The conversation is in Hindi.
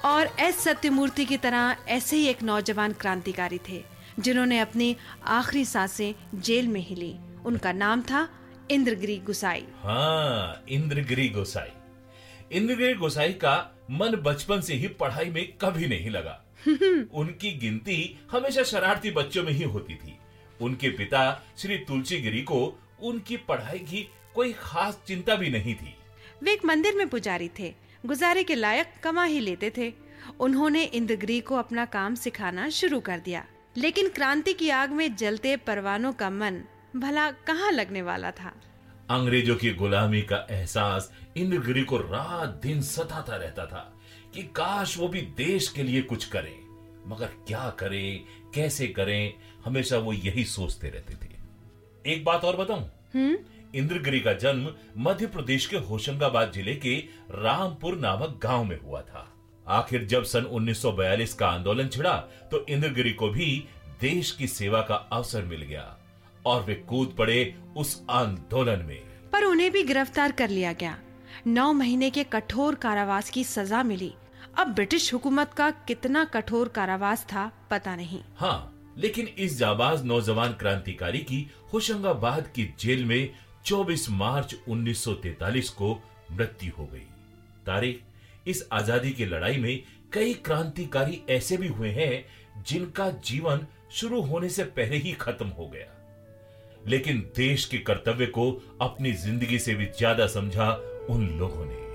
और एस सत्यमूर्ति की तरह ऐसे ही एक नौजवान क्रांतिकारी थे जिन्होंने अपनी आखिरी सांसें जेल में ही ली। उनका नाम था इंद्रगिरी गोसाई। हाँ, इंद्रगिरी गोसाई। इंद्रगिरी गोसाई का मन बचपन से ही पढ़ाई में कभी नहीं लगा। उनकी गिनती हमेशा शरारती बच्चों में ही होती थी। उनके पिता श्री तुलसीगिरी को उनकी पढ़ाई की कोई खास चिंता भी नहीं थी। वे एक मंदिर में पुजारी थे, गुजारे के लायक कमा ही लेते थे। उन्होंने इंद्रगिरी को अपना काम सिखाना शुरू कर दिया, लेकिन क्रांति की आग में जलते परवानों का मन भला कहाँ लगने वाला था। अंग्रेजों की गुलामी का एहसास इंद्रगिरी को रात दिन सताता रहता था कि काश वो भी देश के लिए कुछ करे, मगर क्या करें, कैसे करें, हमेशा वो यही सोचते रहते थे। एक बात और बताऊं, इंद्रगिरी का जन्म मध्य प्रदेश के होशंगाबाद जिले के रामपुर नामक गांव में हुआ था। आखिर जब सन 1942 का आंदोलन छिड़ा तो इंद्रगिरी को भी देश की सेवा का अवसर मिल गया और वे कूद पड़े उस आंदोलन में। पर उन्हें भी गिरफ्तार कर लिया गया। 9 महीने के कठोर कारावास की सजा मिली। अब ब्रिटिश हुकूमत का कितना कठोर कारावास था पता नहीं। हाँ, लेकिन इस जाबाज नौजवान क्रांतिकारी की होशंगाबाद की जेल में 24 मार्च 1943 को मृत्यु हो गई। तारीख, इस आजादी की लड़ाई में कई क्रांतिकारी ऐसे भी हुए हैं जिनका जीवन शुरू होने से पहले ही खत्म हो गया, लेकिन देश के कर्तव्य को अपनी जिंदगी से भी ज्यादा समझा उन लोगों ने।